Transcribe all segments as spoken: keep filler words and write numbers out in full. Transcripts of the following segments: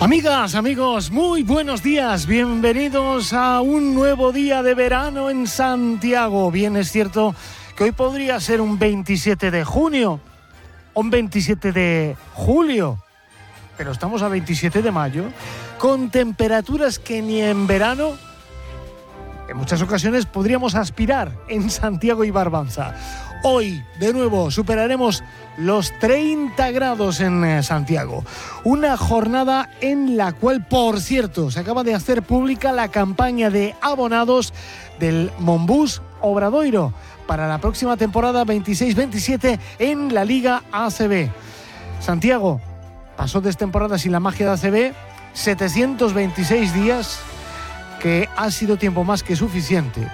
Amigas, amigos, muy buenos días. Bienvenidos a un nuevo día de verano en Santiago. Bien, es cierto que hoy podría ser un veintisiete de junio o un veintisiete de julio, pero estamos a veintisiete de mayo, con temperaturas que ni en verano, en muchas ocasiones, podríamos aspirar en Santiago y Barbanza. Hoy, de nuevo, superaremos los treinta grados en Santiago. Una jornada en la cual, por cierto, se acaba de hacer pública la campaña de abonados del Monbús Obradoiro para la próxima temporada veintiséis veintisiete en la Liga A C B. Santiago pasó destemporada sin la magia de A C B, setecientos veintiséis días, que ha sido tiempo más que suficiente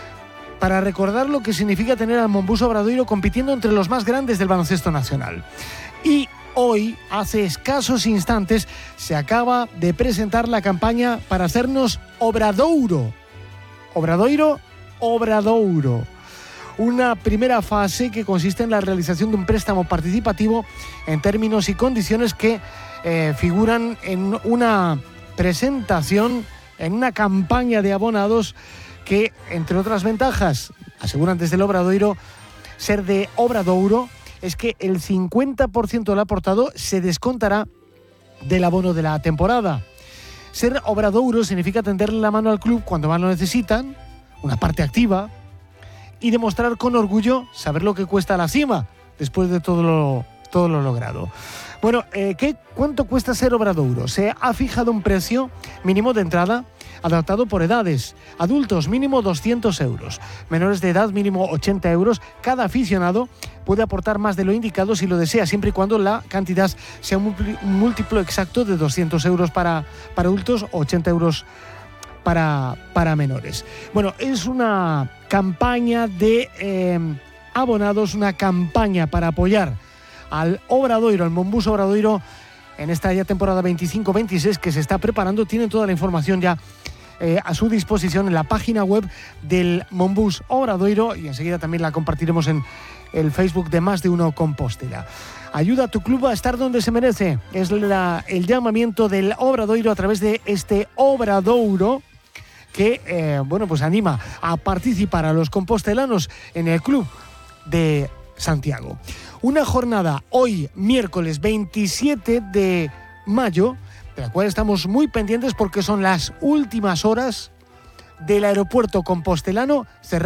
para recordar lo que significa tener al Monbús Obradoiro compitiendo entre los más grandes del baloncesto nacional. Y hoy, hace escasos instantes, se acaba de presentar la campaña para hacernos Obradouro. Obradoiro, Obradouro. Una primera fase que consiste en la realización de un préstamo participativo en términos y condiciones que eh, figuran en una presentación, en una campaña de abonados que, entre otras ventajas, aseguran desde el Obradoiro, ser de Obradouro, es que el cincuenta por ciento del aportado se descontará del abono de la temporada. Ser Obradouro significa tenderle la mano al club cuando más lo necesitan, una parte activa, y demostrar con orgullo saber lo que cuesta la cima después de todo lo, todo lo logrado. Bueno, eh, ¿qué, ¿cuánto cuesta ser Obradouro? Se ha fijado un precio mínimo de entrada adaptado por edades. Adultos mínimo doscientos euros, menores de edad mínimo ochenta euros. Cada aficionado puede aportar más de lo indicado si lo desea, siempre y cuando la cantidad sea un múltiplo exacto de doscientos euros para, para adultos, ochenta euros para, para menores. Bueno, es una campaña de eh, abonados, una campaña para apoyar al Obradoiro, al Monbús Obradoiro, en esta ya temporada veinticinco veintiséis que se está preparando. Tienen toda la información ya eh, a su disposición en la página web del Monbús Obradoiro, y enseguida también la compartiremos en el Facebook de Más de Uno Compostela. Ayuda a tu club a estar donde se merece. Es la, el llamamiento del Obradoiro a través de este Obradouro que eh, bueno, pues anima a participar a los compostelanos en el club de Santiago. Una jornada hoy, miércoles veintisiete de mayo, de la cual estamos muy pendientes porque son las últimas horas del aeropuerto compostelano cerrado.